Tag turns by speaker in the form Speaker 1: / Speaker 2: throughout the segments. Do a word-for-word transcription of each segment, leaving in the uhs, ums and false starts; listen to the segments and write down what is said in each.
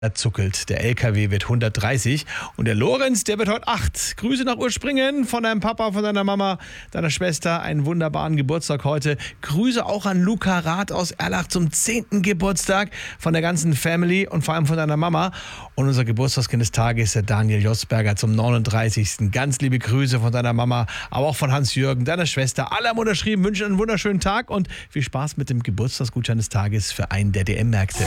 Speaker 1: Er zuckelt. Der L K W wird hundertdreißig und der Lorenz, der wird heute acht. Grüße nach Urspringen von deinem Papa, von deiner Mama, deiner Schwester. Einen wunderbaren Geburtstag heute. Grüße auch an Luca Rath aus Erlach zum zehnten Geburtstag von der ganzen Family und vor allem von deiner Mama. Und unser Geburtstagskind des Tages, der Daniel Josberger zum neununddreißigsten Ganz liebe Grüße von deiner Mama, aber auch von Hans-Jürgen, deiner Schwester. Alle haben unterschrieben, wünschen einen wunderschönen Tag und viel Spaß mit dem Geburtstagsgutschein des Tages für einen der D M-Märkte.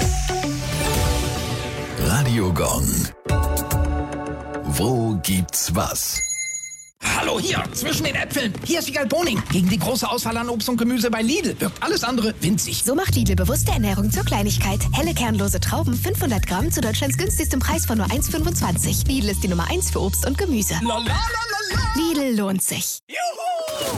Speaker 2: Radio Gong. Wo gibt's was?
Speaker 3: Hallo hier, zwischen den Äpfeln. Hier ist Wiegald Boning. Gegen die große Auswahl an Obst und Gemüse bei Lidl wirkt alles andere winzig.
Speaker 4: So macht Lidl bewusste Ernährung zur Kleinigkeit. Helle kernlose Trauben, fünfhundert Gramm zu Deutschlands günstigstem Preis von nur eins Komma fünfundzwanzig. Lidl ist die Nummer eins für Obst und Gemüse.
Speaker 3: La, la, la, la, la.
Speaker 4: Lidl lohnt sich.
Speaker 3: Juhu!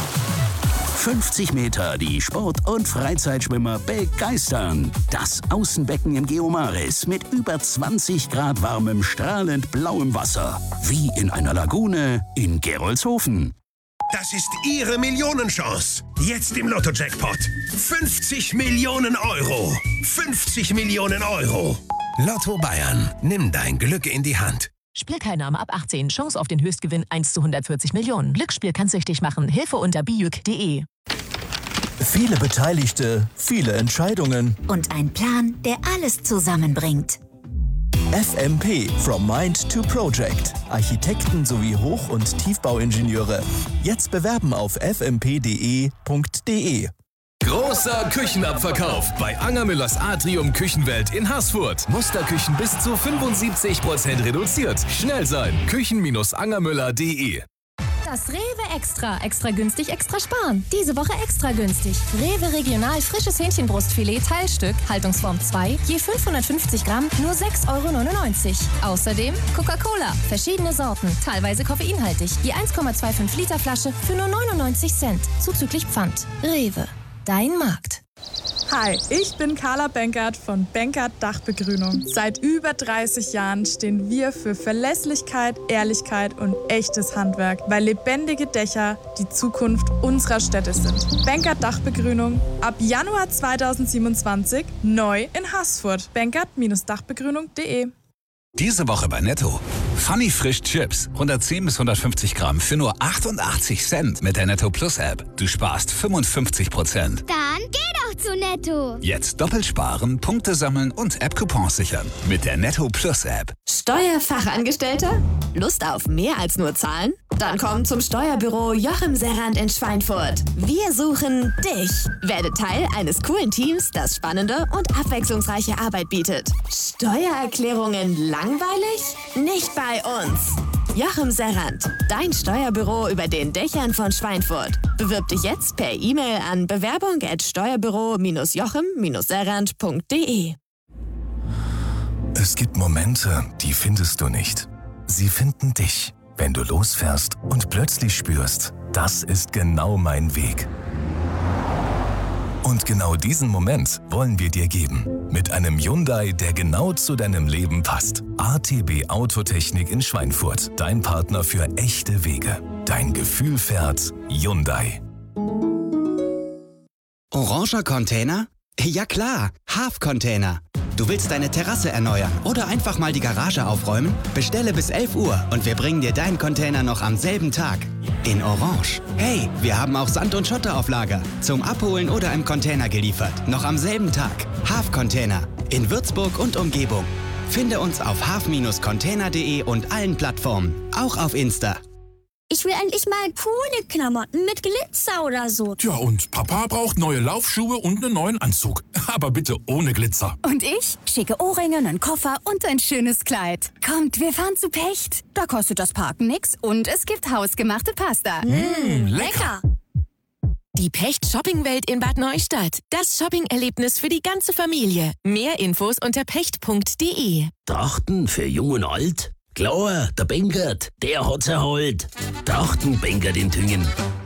Speaker 2: fünfzig Meter die Sport- und Freizeitschwimmer begeistern. Das Außenbecken im Geomaris mit über zwanzig Grad warmem, strahlend blauem Wasser. Wie in einer Lagune in Gerolzhofen.
Speaker 5: Das ist Ihre Millionenchance. Jetzt im Lotto-Jackpot. fünfzig Millionen Euro. fünfzig Millionen Euro. Lotto Bayern. Nimm dein Glück in die Hand.
Speaker 6: Spielteilnahme ab achtzehn. Chance auf den Höchstgewinn eins zu hundertvierzig Millionen. Glücksspiel kann süchtig machen. Hilfe unter bijuk punkt de.
Speaker 7: Viele Beteiligte, viele Entscheidungen.
Speaker 4: Und ein Plan, der alles zusammenbringt.
Speaker 7: F M P, From Mind to Project. Architekten sowie Hoch- und Tiefbauingenieure. Jetzt bewerben auf f m p punkt d e punkt d e.
Speaker 8: Großer Küchenabverkauf bei Angermüllers Atrium Küchenwelt in Haßfurt. Musterküchen bis zu fünfundsiebzig Prozent reduziert. Schnell sein. küchen angermüller punkt de.
Speaker 9: Das Rewe Extra. Extra günstig, extra sparen. Diese Woche extra günstig. Rewe Regional frisches Hähnchenbrustfilet Teilstück, Haltungsform zwei, je fünfhundertfünfzig Gramm, nur sechs Euro neunundneunzig. Außerdem Coca-Cola, verschiedene Sorten, teilweise koffeinhaltig, je eins Komma fünfundzwanzig Liter Flasche für nur neunundneunzig Cent, zuzüglich Pfand. Rewe, dein Markt.
Speaker 10: Hi, ich bin Carla Benkert von Benkert Dachbegrünung. Seit über dreißig Jahren stehen wir für Verlässlichkeit, Ehrlichkeit und echtes Handwerk, weil lebendige Dächer die Zukunft unserer Städte sind. Benkert Dachbegrünung ab Januar zweitausendsiebenundzwanzig neu in Haßfurt. Benkert Dachbegrünung punkt de.
Speaker 11: Diese Woche bei Netto. Funny Frisch Chips. hundertzehn bis hundertfünfzig Gramm für nur achtundachtzig Cent mit der Netto Plus App. Du sparst fünfundfünfzig Prozent.
Speaker 12: Dann geh doch zu Netto.
Speaker 11: Jetzt doppelt sparen, Punkte sammeln und App-Coupons sichern. Mit der Netto Plus App.
Speaker 13: Steuerfachangestellter? Lust auf mehr als nur Zahlen? Dann komm zum Steuerbüro Joachim Serrand in Schweinfurt. Wir suchen dich. Werde Teil eines coolen Teams, das spannende und abwechslungsreiche Arbeit bietet. Steuererklärungen langweilig? Nicht bei uns. Joachim Serrand, dein Steuerbüro über den Dächern von Schweinfurt. Bewirb dich jetzt per E-Mail an bewerbung at steuerbüro joachim serrand punkt de.
Speaker 14: Es gibt Momente, die findest du nicht. Sie finden dich, wenn du losfährst und plötzlich spürst, das ist genau mein Weg. Und genau diesen Moment wollen wir dir geben. Mit einem Hyundai, der genau zu deinem Leben passt. A T B Autotechnik in Schweinfurt. Dein Partner für echte Wege. Dein Gefühl fährt Hyundai.
Speaker 15: Oranger Container? Ja klar, Half-Container. Du willst deine Terrasse erneuern oder einfach mal die Garage aufräumen? Bestelle bis elf Uhr und wir bringen dir deinen Container noch am selben Tag. In Orange. Hey, wir haben auch Sand und Schotter auf Lager. Zum Abholen oder im Container geliefert. Noch am selben Tag. Half-Container. In Würzburg und Umgebung. Finde uns auf half container punkt de und allen Plattformen. Auch auf Insta.
Speaker 12: Ich will endlich mal coole Klamotten mit Glitzer oder so.
Speaker 16: Tja, und Papa braucht neue Laufschuhe und einen neuen Anzug. Aber bitte ohne Glitzer.
Speaker 17: Und ich? Schicke Ohrringe, einen Koffer und ein schönes Kleid. Kommt, wir fahren zu Pecht. Da kostet das Parken nix und es gibt hausgemachte Pasta.
Speaker 16: Mmh, lecker.
Speaker 6: Die Pecht Shoppingwelt in Bad Neustadt. Das Shopping-Erlebnis für die ganze Familie. Mehr Infos unter pecht punkt de.
Speaker 18: Trachten für Jung und Alt? Klar, der Benkert, der hat's erholt. Trachten Benkert in Tüngen.